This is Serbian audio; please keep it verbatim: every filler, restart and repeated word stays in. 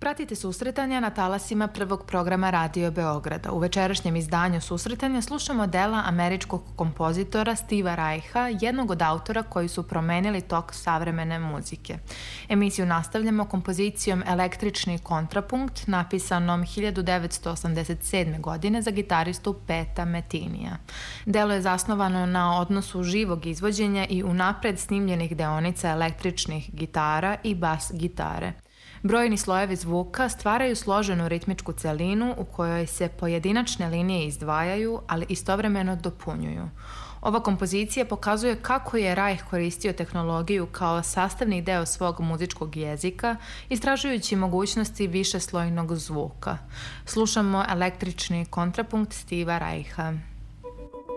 Pratite susretanja na talasima prvog programa Radio Beograda. U večerašnjem izdanju susretanja slušamo dela američkog kompozitora Steva Reicha, jednog od autora koji su promenili tok savremene muzike. Emisiju nastavljamo kompozicijom Električni kontrapunkt, napisanom hiljadu devetsto osamdeset sedme. godine za gitaristu Peta Metinija. Delo je zasnovano na odnosu živog izvođenja i unapred snimljenih deonica električnih gitara i bas gitare. Brojni slojevi zvuka stvaraju složenu ritmičku celinu u kojoj se pojedinačne linije izdvajaju, ali istovremeno dopunjuju. Ova kompozicija pokazuje kako je Reich koristio tehnologiju kao sastavni deo svog muzičkog jezika, istražujući mogućnosti višeslojnog zvuka. Slušamo Električni kontrapunkt Steva Reicha.